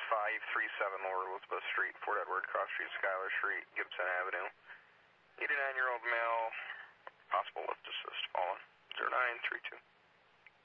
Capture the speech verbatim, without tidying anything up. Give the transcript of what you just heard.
five three seven Lower Elizabeth Street, Fort Edward, Cross Street, Schuyler Street, Gibson Avenue. eighty-nine-year-old male, possible lift assist, fallen. zero nine three two.